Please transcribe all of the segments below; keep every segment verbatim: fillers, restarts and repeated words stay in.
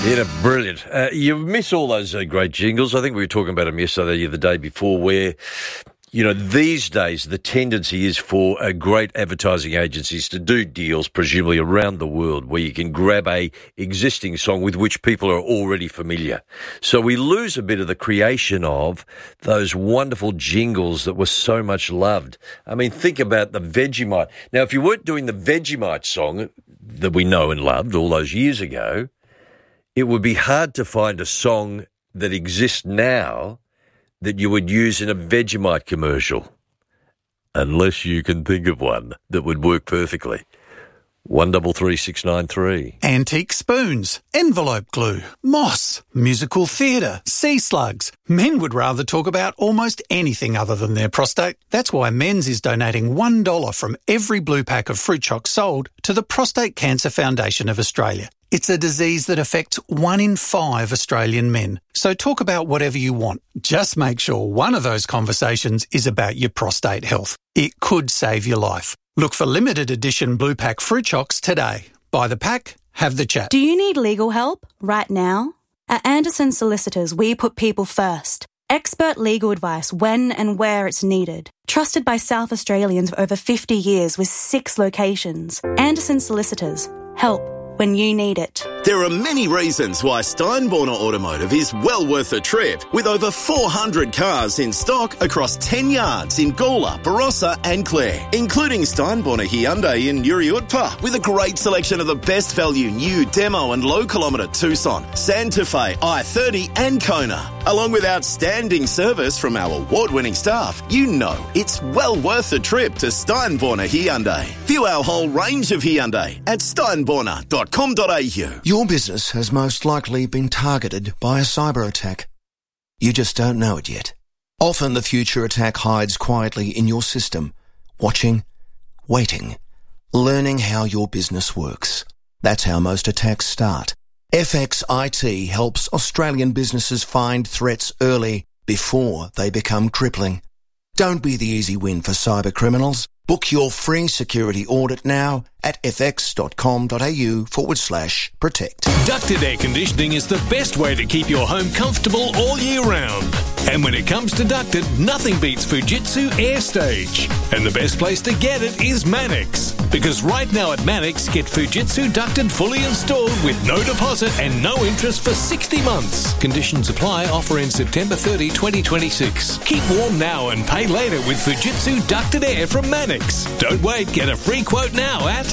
Yeah, brilliant. Uh, you miss all those uh, great jingles. I think we were talking about them yesterday or the day before where, you know, these days the tendency is for uh, great advertising agencies to do deals, presumably around the world, where you can grab a existing song with which people are already familiar. So we lose a bit of the creation of those wonderful jingles that were so much loved. I mean, think about the Vegemite. Now, if you weren't doing the Vegemite song that we know and loved all those years ago, it would be hard to find a song that exists now that you would use in a Vegemite commercial, unless you can think of one that would work perfectly. One double three six nine three. Antique spoons, envelope glue, moss, musical theatre, sea slugs. Men would rather talk about almost anything other than their prostate. That's why Men's is donating one dollar from every blue pack of fruit chocs sold to the Prostate Cancer Foundation of Australia. It's a disease that affects one in five Australian men. So talk about whatever you want. Just make sure one of those conversations is about your prostate health. It could save your life. Look for limited edition blue pack fruit chocs today. Buy the pack, have the chat. Do you need legal help right now? At Anderson Solicitors, we put people first. Expert legal advice when and where it's needed. Trusted by South Australians for over fifty years with six locations. Anderson Solicitors. Help when you need it. There are many reasons why Steinborner Automotive is well worth a trip, with over four hundred cars in stock across ten yards in Gawler, Barossa and Clare, including Steinborner Hyundai in Uriutpa, with a great selection of the best value new demo and low kilometre Tucson, Santa Fe, I thirty and Kona. Along with outstanding service from our award-winning staff, you know it's well worth a trip to Steinborner Hyundai. View our whole range of Hyundai at steinborner dot com dot a u. Your business has most likely been targeted by a cyber attack. You just don't know it yet. Often the future attack hides quietly in your system, watching, waiting, learning how your business works. That's how most attacks start. F X I T helps Australian businesses find threats early before they become crippling. Don't be the easy win for cyber criminals. Book your free security audit now at fx.com.au forward slash protect. Ducted air conditioning is the best way to keep your home comfortable all year round. And when it comes to ducted, nothing beats Fujitsu AirStage. And the best place to get it is Manix. Because right now at Manix, get Fujitsu ducted fully installed with no deposit and no interest for sixty months. Conditions apply. Offer in September thirtieth, twenty twenty-six. Keep warm now and pay later with Fujitsu ducted air from Manix. Don't wait. Get a free quote now at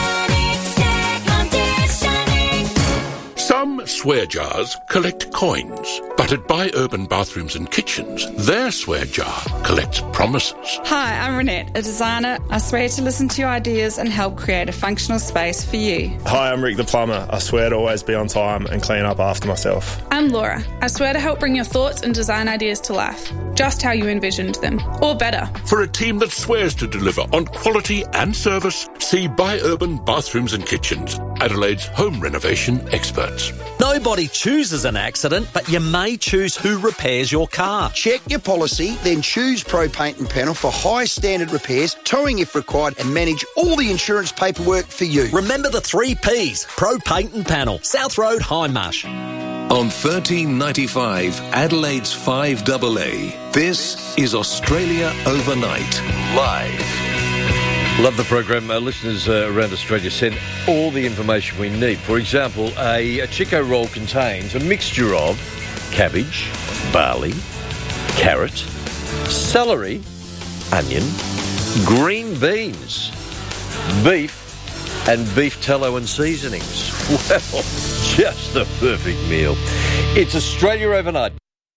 Some swear jars collect coins, but at Buy Urban Bathrooms and Kitchens, their swear jar collects promises. Hi, I'm Renette, a designer. I swear to listen to your ideas and help create a functional space for you. Hi, I'm Rick the plumber. I swear to always be on time and clean up after myself. I'm Laura. I swear to help bring your thoughts and design ideas to life, just how you envisioned them, or better. For a team that swears to deliver on quality and service, see Buy Urban Bathrooms and Kitchens, Adelaide's home renovation experts. Nobody chooses an accident, but you may choose who repairs your car. Check your policy, then choose Pro Paint and Panel for high standard repairs, towing if required, and manage all the insurance paperwork for you. Remember the three Ps, Pro Paint and Panel, South Road, Hindmarsh. On thirteen ninety-five, Adelaide's five A A, this is Australia Overnight, live. Love the program. Our listeners uh, around Australia send all the information we need. For example, a, a Chico roll contains a mixture of cabbage, barley, carrot, celery, onion, green beans, beef, and beef tallow and seasonings. Well, just the perfect meal. It's Australia Overnight.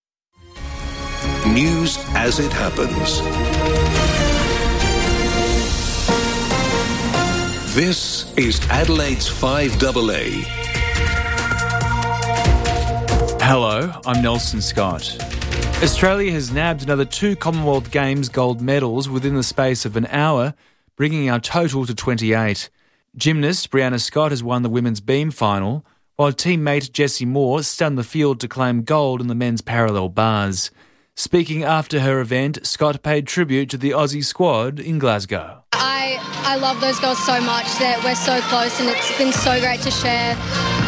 News as it happens. This is Adelaide's five A A. Hello, I'm Nelson Scott. Australia has nabbed another two Commonwealth Games gold medals within the space of an hour, bringing our total to twenty-eight. Gymnast Brianna Scott has won the women's beam final, while teammate Jessie Moore stunned the field to claim gold in the men's parallel bars. Speaking after her event, Scott paid tribute to the Aussie squad in Glasgow. I, I love those girls so much that we're so close, and it's been so great to share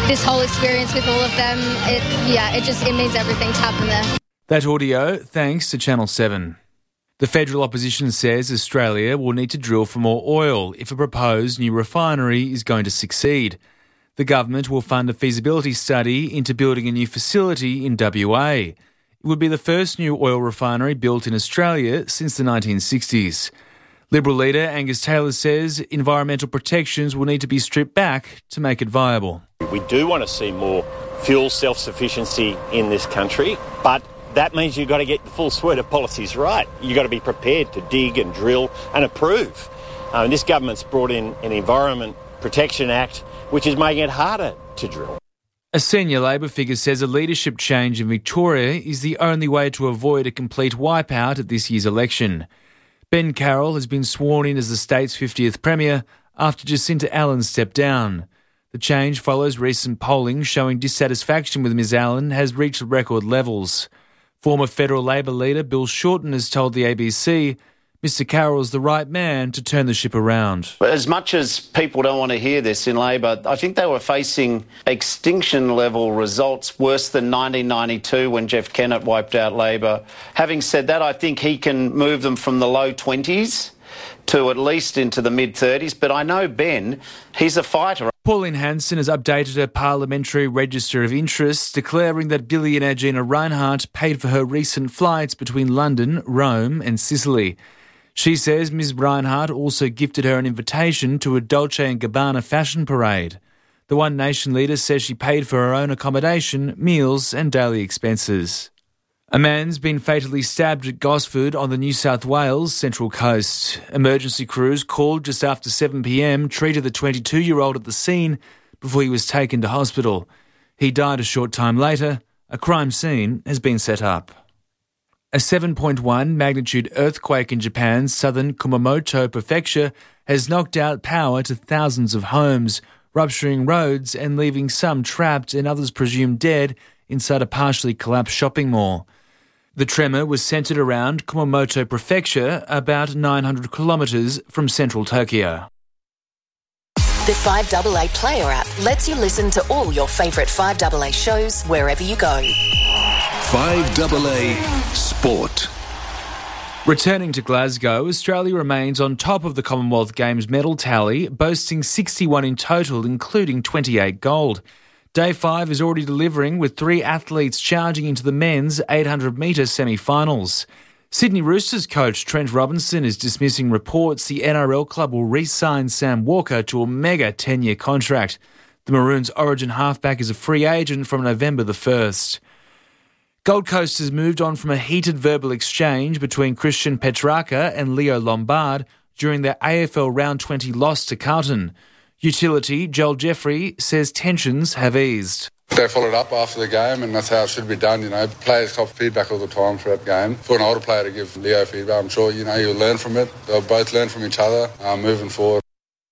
this whole experience with all of them, it, yeah, it just, it means everything to happen there. That audio thanks to Channel seven. The federal opposition says Australia will need to drill for more oil if a proposed new refinery is going to succeed. The government will fund a feasibility study into building a new facility in W A. It would be the first new oil refinery built in Australia since the nineteen sixties. Liberal leader Angus Taylor says environmental protections will need to be stripped back to make it viable. We do want to see more fuel self-sufficiency in this country, but that means you've got to get the full suite of policies right. You've got to be prepared to dig and drill and approve. Um, this government's brought in an Environment Protection Act, which is making it harder to drill. A senior Labor figure says a leadership change in Victoria is the only way to avoid a complete wipeout at this year's election. Ben Carroll has been sworn in as the state's fiftieth Premier after Jacinta Allen stepped down. The change follows recent polling showing dissatisfaction with Miz Allen has reached record levels. Former federal Labor leader Bill Shorten has told the A B C Mister Carroll's the right man to turn the ship around. As much as people don't want to hear this in Labor, I think they were facing extinction-level results worse than nineteen ninety-two when Jeff Kennett wiped out Labor. Having said that, I think he can move them from the low twenties to at least into the mid-thirties. But I know Ben, he's a fighter. Pauline Hanson has updated her parliamentary register of interests, declaring that billionaire Gina Rinehart paid for her recent flights between London, Rome and Sicily. She says Miz Rinehart also gifted her an invitation to a Dolce and Gabbana fashion parade. The One Nation leader says she paid for her own accommodation, meals and daily expenses. A man's been fatally stabbed at Gosford on the New South Wales Central Coast. Emergency crews called just after seven p m treated the twenty-two-year-old at the scene before he was taken to hospital. He died a short time later. A crime scene has been set up. A seven point one magnitude earthquake in Japan's southern Kumamoto prefecture has knocked out power to thousands of homes, rupturing roads and leaving some trapped and others presumed dead inside a partially collapsed shopping mall. The tremor was centred around Kumamoto Prefecture, about nine hundred kilometres from central Tokyo. The five A A Player app lets you listen to all your favourite five A A shows wherever you go. five A A Sport. Returning to Glasgow, Australia remains on top of the Commonwealth Games medal tally, boasting sixty-one in total, including twenty-eight gold. Day five is already delivering, with three athletes charging into the men's eight hundred metre semi-finals. Sydney Roosters coach Trent Robinson is dismissing reports the N R L club will re-sign Sam Walker to a mega ten-year contract. The Maroons' origin halfback is a free agent from November the first. Gold Coast has moved on from a heated verbal exchange between Christian Petrarca and Leo Lombard during their A F L Round twenty loss to Carlton. Utility Joel Jeffrey says tensions have eased. They followed up after the game, and that's how it should be done. You know, players cop feedback all the time throughout the game. For an older player to give Leo feedback, I'm sure, you know, he'll learn from it. They'll both learn from each other um, moving forward.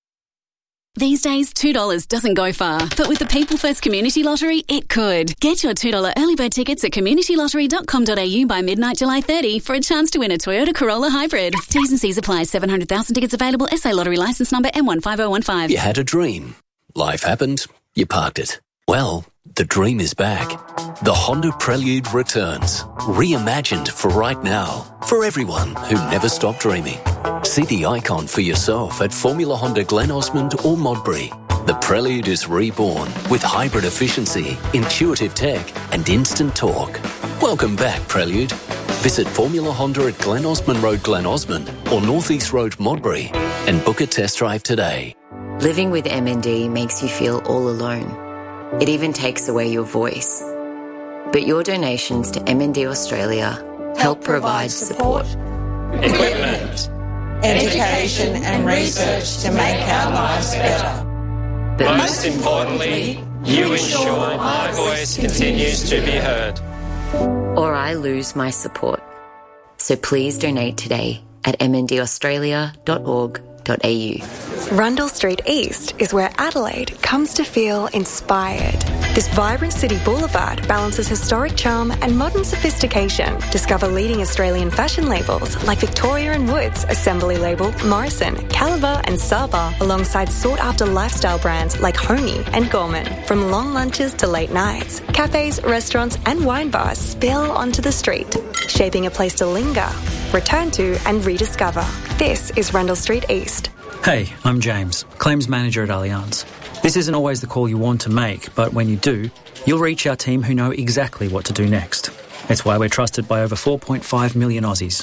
These days, two dollars doesn't go far, but with the People First Community Lottery, it could. Get your two dollars early bird tickets at community lottery dot com dot a u by midnight July thirtieth for a chance to win a Toyota Corolla Hybrid. T's and C's apply. seven hundred thousand tickets available. S A Lottery licence number M one five oh one five. You had a dream. Life happened. You parked it. Well, the dream is back. The Honda Prelude returns. Reimagined for right now. For everyone who never stopped dreaming. See the icon for yourself at Formula Honda Glen Osmond or Modbury. The Prelude is reborn with hybrid efficiency, intuitive tech and instant torque. Welcome back, Prelude. Visit Formula Honda at Glen Osmond Road, Glen Osmond or North East Road, Modbury and book a test drive today. Living with M N D makes you feel all alone. It even takes away your voice. But your donations to M N D Australia help provide support, equipment, education and research to make our lives better. But most importantly, you ensure my voice continues to be heard. Or I lose my support. So please donate today at m n d australia dot org dot a u. Rundle Street East is where Adelaide comes to feel inspired. This vibrant city boulevard balances historic charm and modern sophistication. Discover leading Australian fashion labels like Victoria and Woods, Assembly Label, Morrison, Caliber and Saba, alongside sought-after lifestyle brands like Honey and Gorman. From long lunches to late nights, cafes, restaurants and wine bars spill onto the street, shaping a place to linger, return to and rediscover. This is Rundle Street East. Hey, I'm James, Claims Manager at Allianz. This isn't always the call you want to make, but when you do, you'll reach our team who know exactly what to do next. It's why we're trusted by over four point five million Aussies.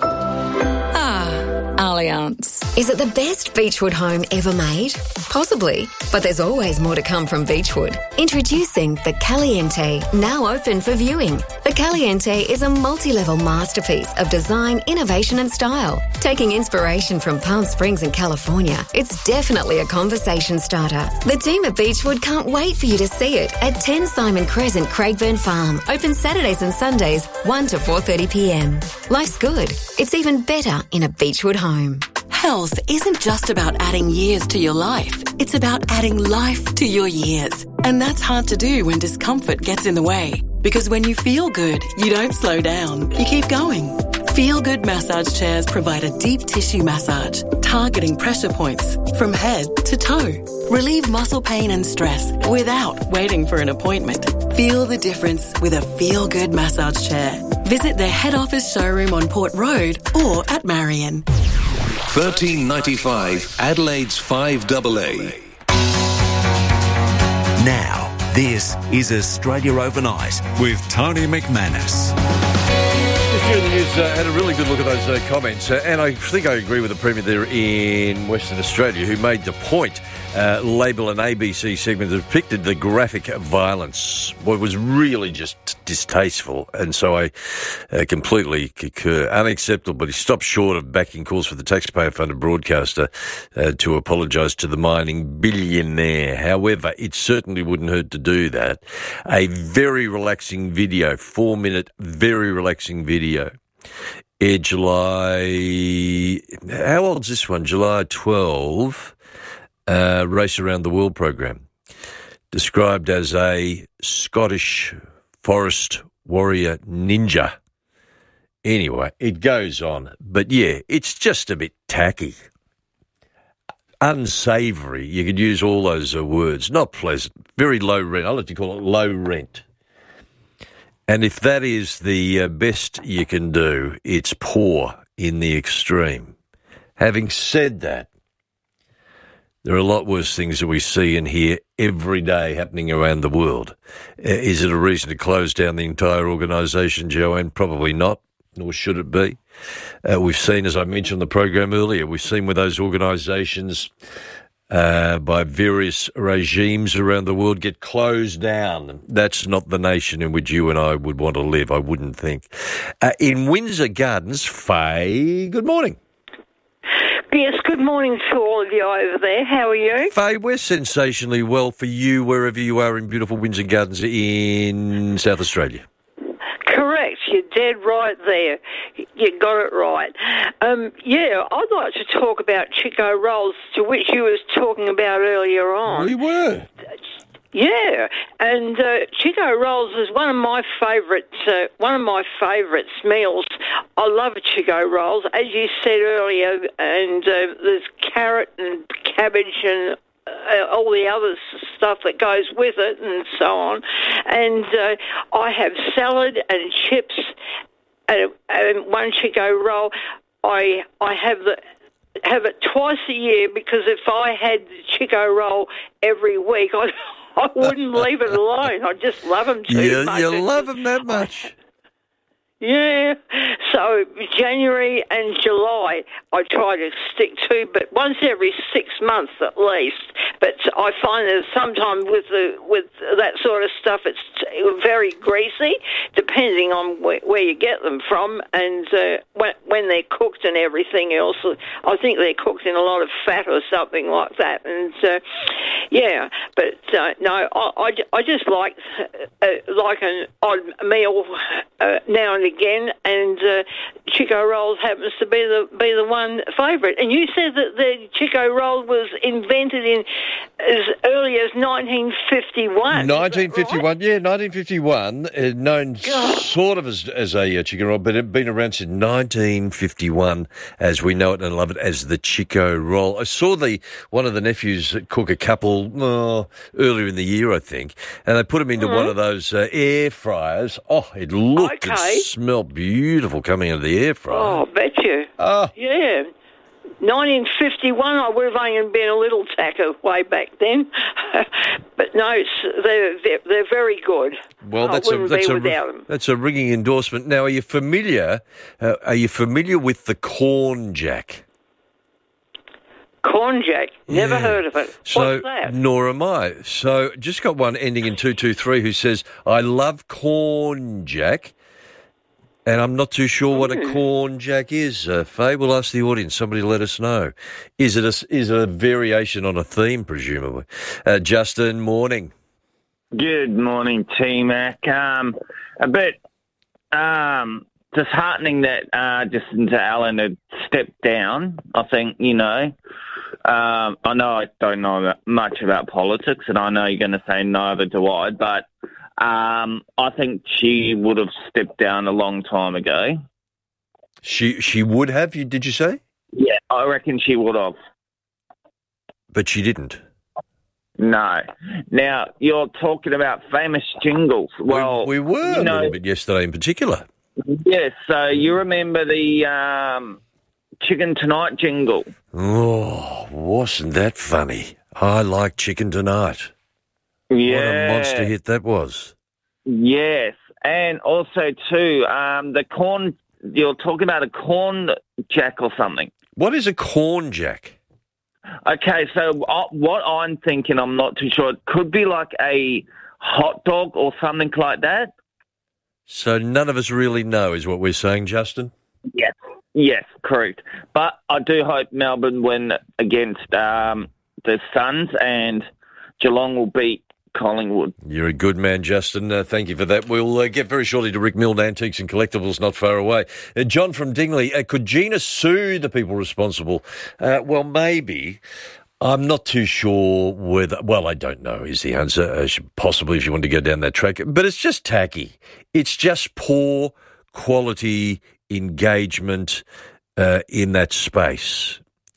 Ah, Allianz. Is it the best Beechwood home ever made? Possibly, but there's always more to come from Beechwood. Introducing the Caliente, now open for viewing. The Caliente is a multi-level masterpiece of design, innovation and style. Taking inspiration from Palm Springs and California, it's definitely a conversation starter. The team at Beechwood can't wait for you to see it at ten Simon Crescent, Craigburn Farm. Open Saturdays and Sundays, one to four thirty p m. Life's good. It's even better in a Beechwood home. Health isn't just about adding years to your life. It's about adding life to your years. And that's hard to do when discomfort gets in the way. Because when you feel good, you don't slow down. You keep going. Feel Good massage chairs provide a deep tissue massage, targeting pressure points from head to toe. Relieve muscle pain and stress without waiting for an appointment. Feel the difference with a Feel Good massage chair. Visit their head office showroom on Port Road or at Marion. thirteen ninety-five Adelaide's five A A. Now, this is Australia Overnight with Tony McManus. The News uh, had a really good look at those uh, comments, uh, and I think I agree with the Premier there in Western Australia, who made the point. Uh, Label and A B C segment that depicted the graphic violence, what was really just distasteful, and so I uh, completely concur. Unacceptable, but he stopped short of backing calls for the taxpayer-funded broadcaster uh, to apologise to the mining billionaire. However, it certainly wouldn't hurt to do that. A very relaxing video, four-minute, very relaxing video. Air July, how old's this one? July twelfth. Uh, Race Around the World program, described as a Scottish forest warrior ninja. Anyway, it goes on. But yeah, it's just a bit tacky. Unsavoury. You could use all those uh, words. Not pleasant. Very low rent. I like to call it low rent. And if that is the uh, best you can do, it's poor in the extreme. Having said that, there are a lot worse things that we see and hear every day happening around the world. Uh, is it a reason to close down the entire organisation, Joanne? Probably not, nor should it be. Uh, we've seen, as I mentioned on the program earlier, we've seen with those organisations uh, by various regimes around the world get closed down. That's not the nation in which you and I would want to live, I wouldn't think. Uh, in Windsor Gardens, Faye, good morning. Yes, good morning to all of you over there. How are you? Faye, we're sensationally well for you wherever you are in beautiful Windsor Gardens in South Australia. Correct. You're dead right there. You got it right. Um, yeah, I'd like to talk about Chico rolls, to which you was talking about earlier on. We were. Yeah, and uh, Chico rolls is one of my favourite, uh, one of my favourite meals. I love Chico rolls, as you said earlier, and uh, there's carrot and cabbage and uh, all the other stuff that goes with it, and so on. And uh, I have salad and chips and, and one Chico roll. I I have the. have it twice a year, because if I had the Chico roll every week, I I wouldn't leave it alone. I just love them too you, much. You love them that much? Yeah. So January and July I try to stick to, but once every six months at least. But I find that sometimes with the with that sort of stuff, it's very greasy, depending on where, where you get them from, and uh, when, when they're cooked and everything else. I think they're cooked in a lot of fat or something like that. And uh, yeah, but uh, no, I, I, I just like uh, like an odd meal uh, now and again. again, and uh, Chico Rolls happens to be the be the one favourite. And you said that the Chico Roll was invented in as early as nineteen fifty-one. nineteen fifty-one, right? yeah, nineteen fifty-one, uh, known God. sort of as, as a uh, chicken roll, but it's been around since nineteen fifty-one, as we know it and love it as the Chico Roll. I saw the one of the nephews cook a couple oh, earlier in the year, I think, and they put them into mm-hmm. one of those uh, air fryers. Oh, it looked okay. and smelled beautiful coming out of the air fryer. Oh, I bet you. Oh. Yeah. nineteen fifty-one, I would have only been a little tacker way back then. But no, it's, they're, they're, they're very good. Well, that's I a that's be a without them. that's a ringing endorsement. Now, are you familiar? Uh, are you familiar with the Corn Jack? Corn Jack? Never Yeah. heard of it. So, What's that? nor am I. So, just got one ending in two two three who says, "I love Corn Jack." And I'm not too sure what a Mm. corn jack is. Uh, Faye, we'll ask the audience. Somebody let us know. Is it a, is it a variation on a theme, presumably? Uh, Justin, morning. Good morning, T-Mac. Um, a bit um, disheartening that uh, Jacinta Allen had stepped down. I think, you know, um, I know I don't know that much about politics, and I know you're going to say neither do I, but Um, I think she would have stepped down a long time ago. She she would have, you did you say? Yeah, I reckon she would have. But she didn't. No. Now, you're talking about famous jingles. Well, we, we were you know, a little bit yesterday in particular. Yes, so you remember the um, Chicken Tonight jingle? Oh, wasn't that funny? I like Chicken Tonight. Yeah. What a monster hit that was. Yes, and also too, um, the corn. You're talking about a corn jack or something. What is a corn jack? Okay, so uh, what I'm thinking, I'm not too sure. It could be like a hot dog or something like that. So none of us really know, is what we're saying, Justin? Yes. Yes, correct. But I do hope Melbourne win against um, the Suns, and Geelong will beat Collingwood. You're a good man, Justin. Uh, thank you for that. We'll uh, get very shortly to Rick Milne, Antiques and Collectibles, not far away. Uh, John from Dingley, uh, could Gina sue the people responsible? Uh, well, maybe. I'm not too sure whether... Well, I don't know is the answer, uh, possibly if you want to go down that track. But it's just tacky. It's just poor quality engagement uh, in that space.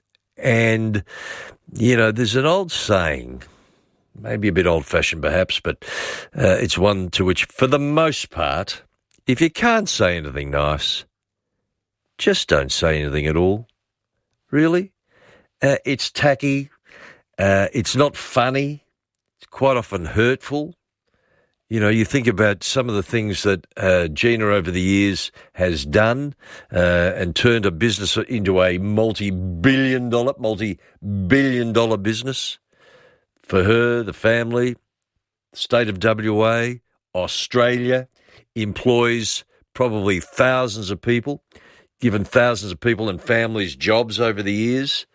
And, you know, there's an old saying... Maybe a bit old-fashioned perhaps, but uh, it's one to which, for the most part, if you can't say anything nice, just don't say anything at all. Really? Uh, it's tacky. Uh, it's not funny. It's quite often hurtful. You know, you think about some of the things that uh, Gina over the years has done uh, and turned a business into a multi-billion dollar, multi-billion dollar business. For her, the family, the state of W A, Australia, employs probably thousands of people, given thousands of people and families jobs over the years.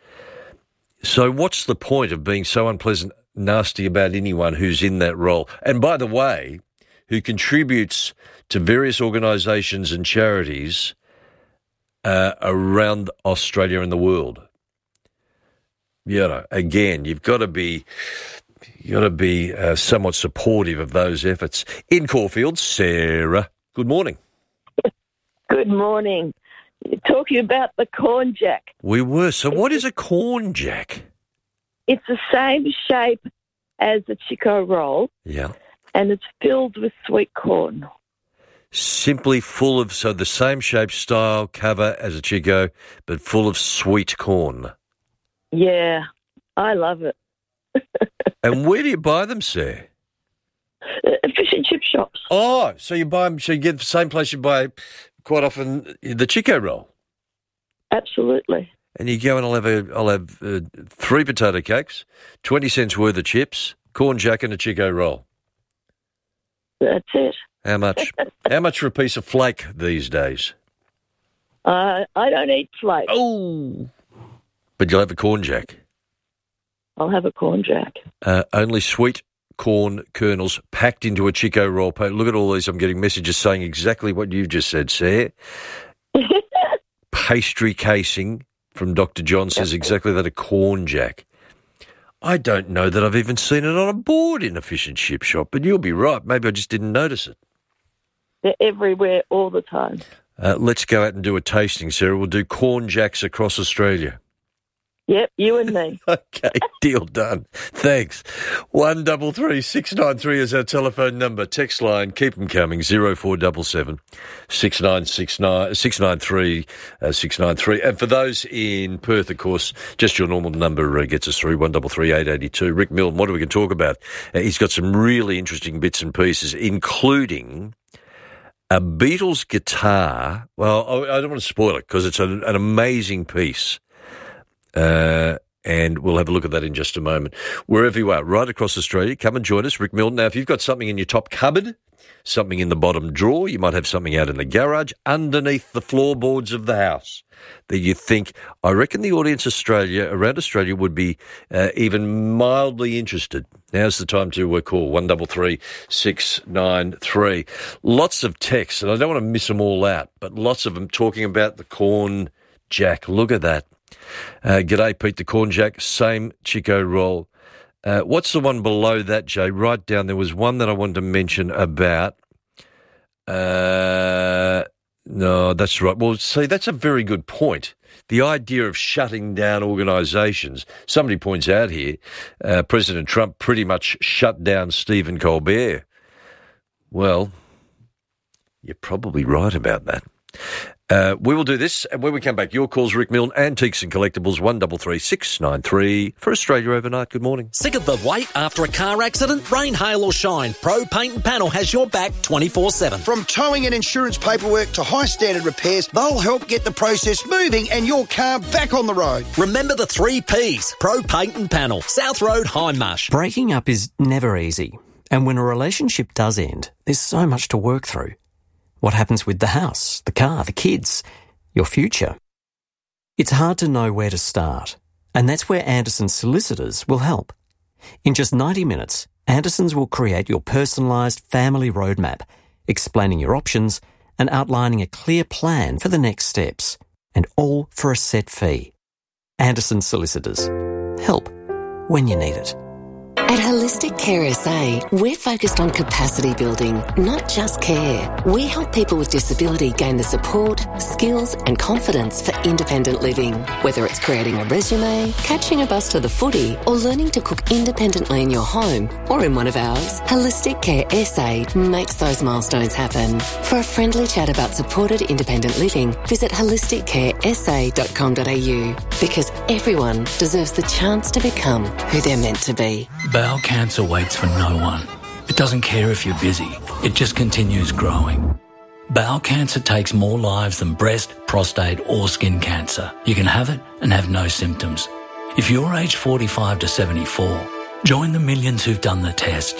So what's the point of being so unpleasant, nasty about anyone who's in that role? And by the way, who contributes to various organisations and charities uh, around Australia and the world. You know, again, you've got to be, you've got to be uh, somewhat supportive of those efforts. In Caulfield, Sarah, good morning. Good morning. You're talking about the corn jack. We were. So what is a corn jack? It's the same shape as the Chico roll. Yeah. And it's filled with sweet corn. Simply full of, so the same shape, style, cover as a Chico, but full of sweet corn. Yeah, I love it. And where do you buy them, sir? Uh, fish and chip shops. Oh, so you buy them, so you get the same place you buy quite often the Chico roll? Absolutely. And you go and I'll have, a, I'll have uh, three potato cakes, twenty cents worth of chips, corn jack and a Chico roll. That's it. How much? How much for a piece of flake these days? Uh, I don't eat flakes. Oh. But you'll have a corn jack. I'll have a corn jack. Uh, only sweet corn kernels packed into a Chico roll. Look at all these. I'm getting messages saying exactly what you've just said, Sarah. Pastry casing from Doctor John says exactly that, a corn jack. I don't know that I've even seen it on a board in a fish and chip shop, but you'll be right. Maybe I just didn't notice it. They're everywhere all the time. Uh, let's go out and do a tasting, Sarah. We'll do corn jacks across Australia. Yep, you and me. Okay, deal done. Thanks. One double three six nine three is our telephone number. Text line, keep them coming. Zero four double seven six nine six nine six nine three uh, six nine three. And for those in Perth, of course, just your normal number uh, gets us through. One double three eight eighty two. Rick Milne, what are we going to talk about? Uh, he's got some really interesting bits and pieces, including a Beatles guitar. Well, I, I don't want to spoil it because it's an, an amazing piece. Uh, and we'll have a look at that in just a moment. Wherever you are, right across Australia, come and join us, Rick Milne. Now, if you've got something in your top cupboard, something in the bottom drawer, you might have something out in the garage, underneath the floorboards of the house that you think, I reckon the audience Australia, around Australia would be uh, even mildly interested. Now's the time to uh, call one double three six nine three. Lots of texts, and I don't want to miss them all out, but lots of them talking about the corn jack. Look at that. Uh, g'day, Pete, the corn jack, same Chico roll. Uh, what's the one below that, Jay? Right down, there was one that I wanted to mention about. Uh, no, that's right. Well, see, that's a very good point. The idea of shutting down organisations. Somebody points out here, uh, President Trump pretty much shut down Stephen Colbert. Well, you're probably right about that. Uh, we will do this, and when we come back, your calls, Rick Milne, Antiques and Collectibles, one double three six nine three for Australia Overnight. Good morning. Sick of the wait after a car accident? Rain, hail or shine, Pro Paint and Panel has your back twenty-four seven. From towing and insurance paperwork to high standard repairs, they'll help get the process moving and your car back on the road. Remember the three Ps, Pro Paint and Panel, South Road, Hindmarsh. Breaking up is never easy, and when a relationship does end, there's so much to work through. What happens with the house, the car, the kids, your future? It's hard to know where to start, and that's where Anderson's solicitors will help. In just ninety minutes, Anderson's will create your personalised family roadmap, explaining your options and outlining a clear plan for the next steps, and all for a set fee. Anderson's solicitors. Help when you need it. At Holistic Care S A, we're focused on capacity building, not just care. We help people with disability gain the support, skills and confidence for independent living. Whether it's creating a resume, catching a bus to the footy, or learning to cook independently in your home or in one of ours, Holistic Care S A makes those milestones happen. For a friendly chat about supported independent living, visit holistic care s a dot com dot a u, because everyone deserves the chance to become who they're meant to be. Bowel cancer waits for no one. It doesn't care if you're busy. It just continues growing. Bowel cancer takes more lives than breast, prostate or skin cancer. You can have it and have no symptoms. If you're aged forty-five to seventy-four, join the millions who've done the test.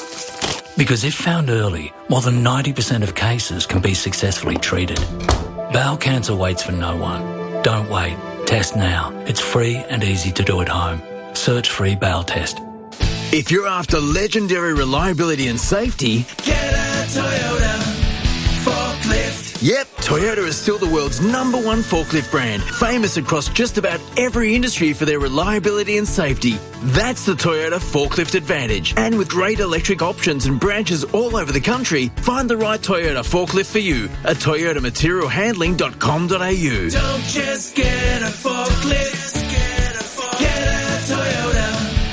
Because if found early, more than ninety percent of cases can be successfully treated. Bowel cancer waits for no one. Don't wait. Test now. It's free and easy to do at home. Search free bowel test. If you're after legendary reliability and safety, get a Toyota forklift. Yep, Toyota is still the world's number one forklift brand, famous across just about every industry for their reliability and safety. That's the Toyota Forklift Advantage. And with great electric options and branches all over the country, find the right Toyota forklift for you at toyota material handling dot com dot a u. Don't just get a forklift, get a, forklift. Get a Toyota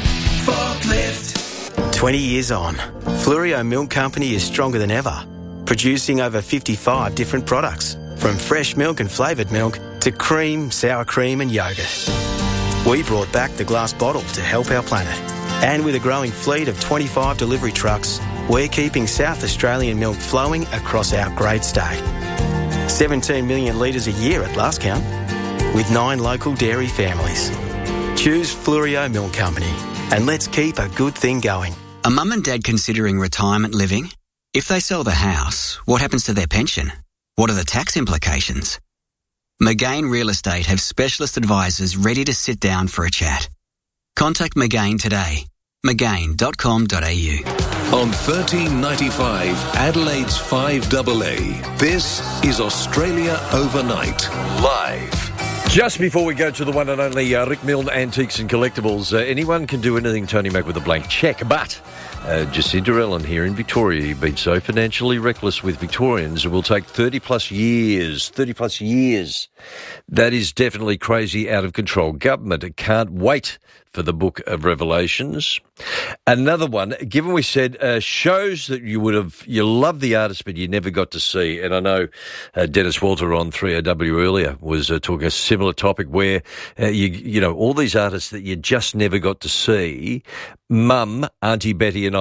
forklift. twenty years on, Flurio Milk Company is stronger than ever, producing over fifty-five different products, from fresh milk and flavoured milk to cream, sour cream and yoghurt. We brought back the glass bottle to help our planet. And with a growing fleet of twenty-five delivery trucks, we're keeping South Australian milk flowing across our great state. seventeen million litres a year at last count, with nine local dairy families. Choose Flurio Milk Company, and let's keep a good thing going. A mum and dad considering retirement living? If they sell the house, what happens to their pension? What are the tax implications? McGain Real Estate have specialist advisors ready to sit down for a chat. Contact McGain today. magain dot com dot a u. On thirteen ninety-five, Adelaide's five double A, this is Australia Overnight, live. Just before we go to the one and only uh, Rick Milne Antiques and Collectibles, uh, anyone can do anything, Tony Mac, with a blank cheque, but uh, Jacinta Ellen here in Victoria, you've been so financially reckless with Victorians, it will take thirty plus years, thirty plus years. That is definitely crazy, out of control. Government can't wait for the Book of Revelations. Another one, given we said uh, shows that you would have, you love the artist but you never got to see, and I know uh, Dennis Walter on three A W earlier was uh, talking a similar topic where, uh, you you know, all these artists that you just never got to see. Mum, Auntie Betty and